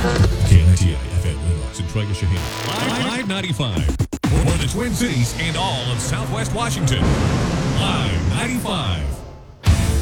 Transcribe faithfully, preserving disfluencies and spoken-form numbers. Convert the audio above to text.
K N I T I F M Lennox and Trigger Shaheen. Live ninety-five. For the Twin Cities and all of Southwest Washington. Live ninety-five.